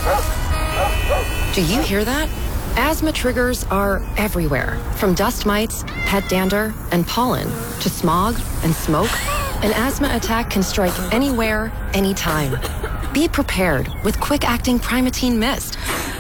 Do you hear that? Asthma triggers are everywhere, from dust mites, pet dander, and pollen, to smog and smoke. An asthma attack can strike anywhere, anytime. Be prepared with quick-acting Primatene Mist.